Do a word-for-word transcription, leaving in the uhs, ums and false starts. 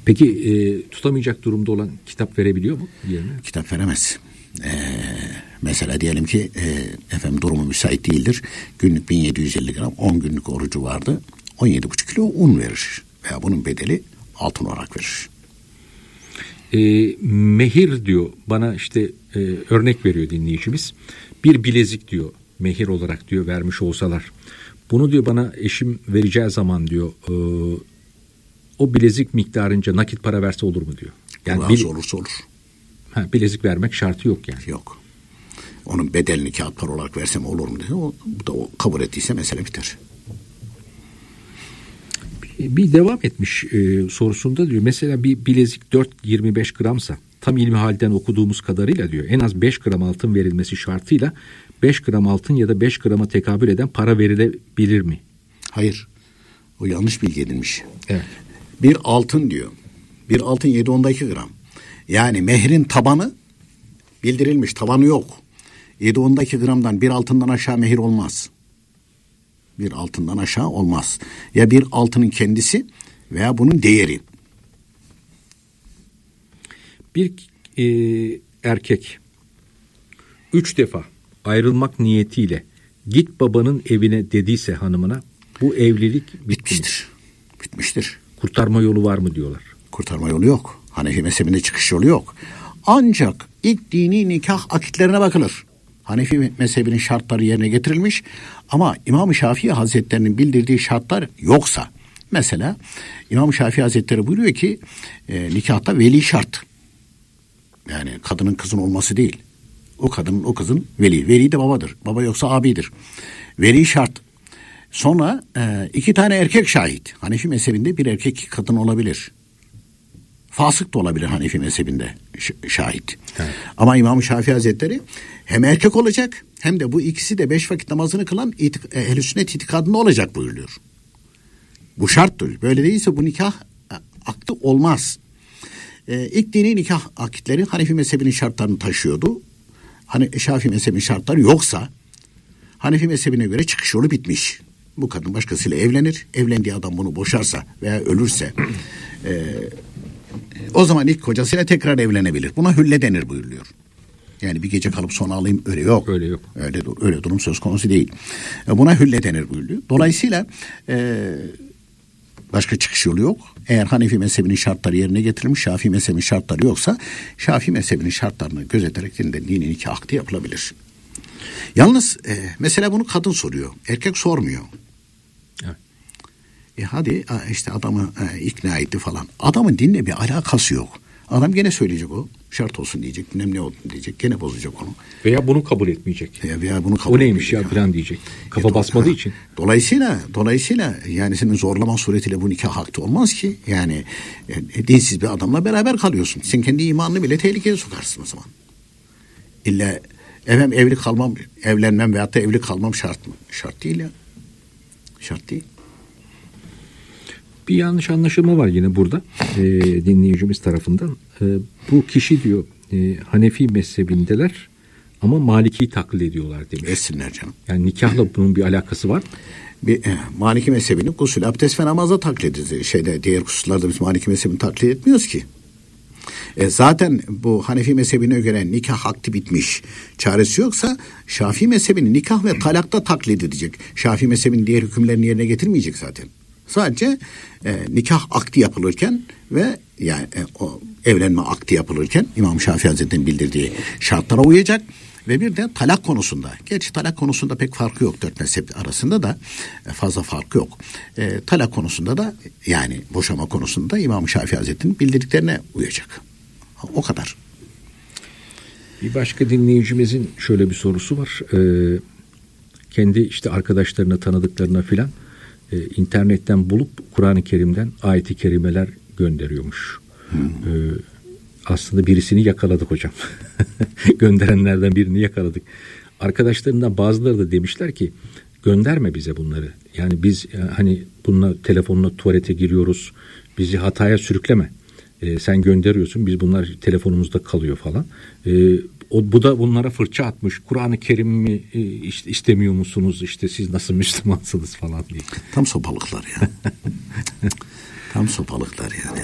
Peki e, tutamayacak durumda olan kitap verebiliyor mu yerine? Kitap veremez. Ee, mesela diyelim ki e, efendim durumu müsait değildir. Günlük bin yedi yüz elli gram on günlük orucu vardı. on yedi buçuk kilo un verir. Veya bunun bedeli altın olarak verir. E, mehir diyor bana işte e, örnek veriyor dinleyicimiz. Bir bilezik diyor mehir olarak diyor vermiş olsalar. Bunu diyor bana eşim vereceği zaman diyor e, o bilezik miktarınca nakit para verse olur mu diyor. Yani az bil- olursa olur. Ha, bilezik vermek şartı yok yani. Yok. Onun bedelini kağıt para olarak versem olur mu diye. O, bu da o kabul ettiyse mesele biter. Bir, bir devam etmiş e, sorusunda diyor. Mesela bir bilezik dört virgül yirmi beş gramsa tam ilmi halden okuduğumuz kadarıyla diyor en az beş gram altın verilmesi şartıyla beş gram altın ya da beş grama tekabül eden para verilebilir mi? Hayır. O yanlış bilgi edilmiş. Evet. Bir altın diyor. Bir altın yedi onda iki gram. Yani mehrin tabanı bildirilmiş. Tabanı yok. yedi onda iki gramdan bir altından aşağı mehir olmaz. Bir altından aşağı olmaz. Ya bir altının kendisi veya bunun değeri. Bir e, erkek üç defa ayrılmak niyetiyle git babanın evine dediyse hanımına bu evlilik bitmiştir. Bitmiştir. Kurtarma yolu var mı diyorlar. Kurtarma yolu yok. Hanefi mezhebinde çıkış yolu yok. Ancak ilk dini nikah akitlerine bakılır. Hanefi mezhebinin şartları yerine getirilmiş ama İmam-ı Şafii Hazretleri'nin bildirdiği şartlar yoksa, mesela İmam-ı Şafii Hazretleri buyuruyor ki e, nikahta veli şart. Yani kadının kızın olması değil. O kadının o kızın veli. Veli de babadır. Baba yoksa abidir. Veli şart. Sonra e, iki tane erkek şahit. Hanefi mezhebinde bir erkek iki kadın olabilir. Fasık da olabilir Hanefi mezhebinde şahit. Evet. Ama İmam-ı Şafii Hazretleri hem erkek olacak hem de bu ikisi de beş vakit namazını kılan itik- ehl-i sünnet itikadında olacak buyuruyor. Bu şarttır. Böyle değilse bu nikah akdı olmaz. Ee, ilk dini nikah akitleri Hanefi mezhebinin şartlarını taşıyordu. Hani Şafii mezhebinin şartları yoksa Hanefi mezhebine göre çıkış yolu bitmiş. Bu kadın başkasıyla evlenir. Evlendiği adam bunu boşarsa veya ölürse e, o zaman ilk kocasıyla tekrar evlenebilir. Buna hülle denir buyuruluyor. Yani bir gece kalıp sonra alayım öyle yok. Öyle yok. Öyle, öyle durum söz konusu değil. Buna hülle denir buyuruluyor. Dolayısıyla e, başka çıkış yolu yok. Eğer Hanefi mezhebinin şartları yerine getirilmiş, Şafii mezhebinin şartları yoksa Şafii mezhebinin şartlarını gözeterek de dini nikah akdi yapılabilir. Yalnız e, mesela bunu kadın soruyor. Erkek sormuyor. Evet. E hadi işte adamı e, ikna etti falan. Adamın dinle bir alakası yok. Adam gene söyleyecek o. Şart olsun diyecek. Bilmem ne oldu diyecek. Gene bozacak onu. Veya bunu kabul etmeyecek. E, veya bunu kabul o neymiş ya yani. falan diyecek. Kafa e, basmadığı ha. için. Dolayısıyla dolayısıyla yani senin zorlama suretiyle bu nikah hakkı olmaz ki. Yani e, dinsiz bir adamla beraber kalıyorsun. Sen kendi imanını bile tehlikeye sokarsın o zaman. İlla efendim evli kalmam, evlenmem veyahut da evli kalmam şart mı? Şart değil ya. Şart değil. Bir yanlış anlaşılma var yine burada e, dinleyicimiz tarafından. E, bu kişi diyor e, Hanefi mezhebindeler ama Maliki'yi taklit ediyorlar demiş. Etsinler canım. Yani nikahla bunun bir alakası var. Bir, e, Maliki mezhebini gusül, abdest ve namazda taklit ediyoruz. Şeyde, diğer hususlarda biz Maliki mezhebini taklit etmiyoruz ki. E, zaten bu Hanefi mezhebine göre nikah akdi bitmiş. Çaresi yoksa Şafii mezhebini nikah ve talakta taklit edecek. Şafii mezhebinin diğer hükümlerini yerine getirmeyecek zaten. Sadece e, nikah akdi yapılırken ve yani e, o evlenme akdi yapılırken İmam Şafii Hazretleri'nin bildirdiği şartlara uyacak ve bir de talak konusunda. Gerçi talak konusunda pek farkı yok dört mezhep arasında da e, fazla farkı yok. E, talak konusunda da yani boşama konusunda İmam Şafii Hazretleri'nin bildirdiklerine uyacak. O kadar. Bir başka dinleyicimizin şöyle bir sorusu var. Ee, kendi işte arkadaşlarına, tanıdıklarına filan e, internetten bulup Kur'an-ı Kerim'den ayet-i kerimeler gönderiyormuş. Hmm. Ee, aslında birisini yakaladık hocam. Gönderenlerden birini yakaladık. Arkadaşlarından bazıları da demişler ki gönderme bize bunları. Yani biz yani hani bununla telefonla tuvalete giriyoruz. Bizi hataya sürükleme. E, sen gönderiyorsun, biz bunlar telefonumuzda kalıyor falan. E, o, bu da bunlara fırça atmış. Kur'an-ı Kerim'i e, işte istemiyor musunuz? İşte siz nasıl Müslümansınız falan diye. Tam sopalıklar ya. Tam sopalıklar yani.